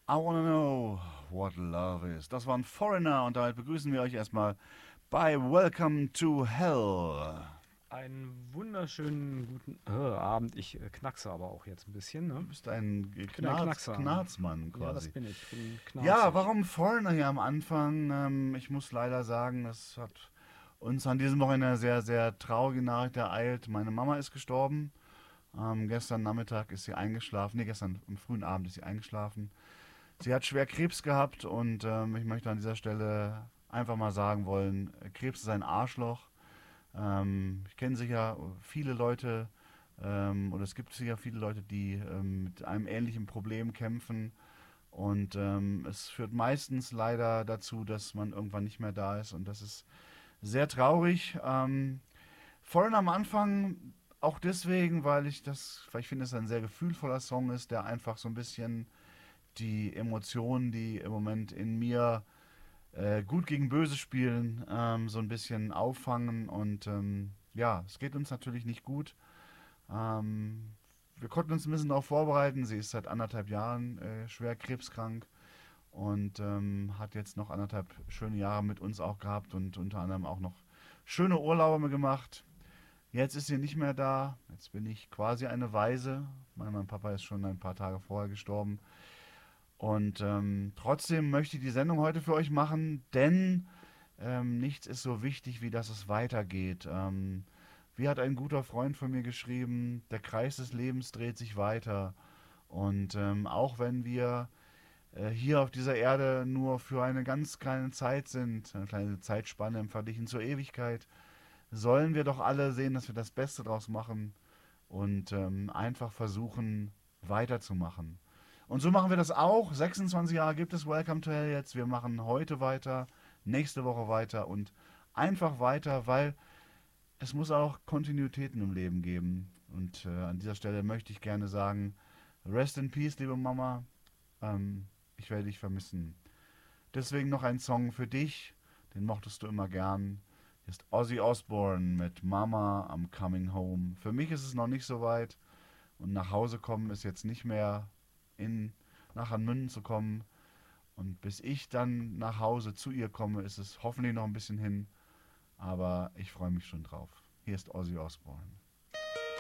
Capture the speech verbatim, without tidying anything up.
I wanna know what love is. Das war ein Foreigner und damit begrüßen wir euch erstmal bei Welcome to Hell. Einen wunderschönen guten äh, Abend. Ich äh, knackse aber auch jetzt ein bisschen, Du ne? bist ein Ich bin ein Knarz, Knackser. Knarzmann Ja, das quasi. bin ich. Ich bin Ja, knarzig. warum Foreigner hier am Anfang? Ähm, ich muss leider sagen, das hat uns an diesem Wochenende eine sehr, sehr traurige Nachricht ereilt. Meine Mama ist gestorben. Ähm, gestern Nachmittag ist sie eingeschlafen. Nee, gestern am frühen Abend ist sie eingeschlafen. Sie hat schwer Krebs gehabt und ähm, ich möchte an dieser Stelle einfach mal sagen wollen, Krebs ist ein Arschloch. Ähm, ich kenne sicher viele Leute, ähm, oder es gibt sicher viele Leute, die ähm, mit einem ähnlichen Problem kämpfen. Und ähm, es führt meistens leider dazu, dass man irgendwann nicht mehr da ist. Und das ist sehr traurig. Ähm, Vorhin am Anfang auch deswegen, weil ich das, weil ich finde, es ein sehr gefühlvoller Song ist, der einfach so ein bisschen die Emotionen, die im Moment in mir äh, gut gegen böse spielen, ähm, so ein bisschen auffangen. Und ähm, ja, es geht uns natürlich nicht gut. Ähm, wir konnten uns ein bisschen darauf vorbereiten. Sie ist seit anderthalb Jahren äh, schwer krebskrank und ähm, hat jetzt noch anderthalb schöne Jahre mit uns auch gehabt und unter anderem auch noch schöne Urlaube gemacht. Jetzt ist sie nicht mehr da. Jetzt bin ich quasi eine Waise. Mein, mein Papa ist schon ein paar Tage vorher gestorben. Und ähm, trotzdem möchte ich die Sendung heute für euch machen, denn ähm, nichts ist so wichtig, wie dass es weitergeht. Ähm, wie hat ein guter Freund von mir geschrieben, der Kreis des Lebens dreht sich weiter. Und ähm, auch wenn wir äh, hier auf dieser Erde nur für eine ganz kleine Zeit sind, eine kleine Zeitspanne im Vergleich zur Ewigkeit, sollen wir doch alle sehen, dass wir das Beste draus machen und ähm, einfach versuchen, weiterzumachen. Und so machen wir das auch. sechsundzwanzig Jahre gibt es Welcome to Hell jetzt. Wir machen heute weiter, nächste Woche weiter und einfach weiter, weil es muss auch Kontinuitäten im Leben geben. Und äh, an dieser Stelle möchte ich gerne sagen, Rest in Peace, liebe Mama. Ähm, ich werde dich vermissen. Deswegen noch ein Song für dich, den mochtest du immer gern. Hier ist Ozzy Osbourne mit Mama, I'm Coming Home. Für mich ist es noch nicht so weit und nach Hause kommen ist jetzt nicht mehr in nach Hanmünden zu kommen. Und bis ich dann nach Hause zu ihr komme, ist es hoffentlich noch ein bisschen hin. Aber ich freue mich schon drauf. Hier ist Ozzy Osbourne.